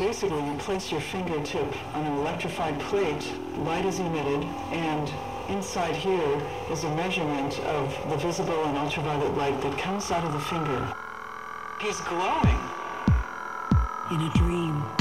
basically, you place your fingertip on an electrified plate, light is emitted, and inside here is a measurement of the visible and ultraviolet light that comes out of the finger. He's glowing. In a dream.